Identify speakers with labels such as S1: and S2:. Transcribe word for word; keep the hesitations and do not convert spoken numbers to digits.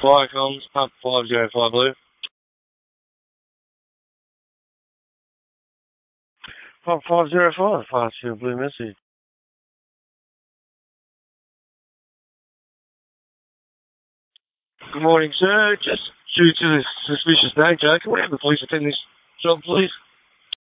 S1: fire comms, up five zero five Blue. Up five zero five, pass your Blue message. Good morning, sir. Just due to this suspicious nature, can we have the police attend this job, please?